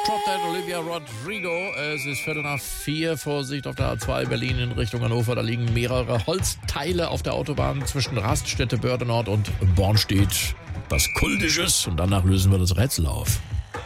Drop Dead, Olivia Rodrigo. Es ist 3:15. Vorsicht auf der A2 Berlin in Richtung Hannover. Da liegen mehrere Holzteile auf der Autobahn zwischen Raststätte Börde Nord und Bornstedt. Was Kultisches. Und danach lösen wir das Rätsel auf.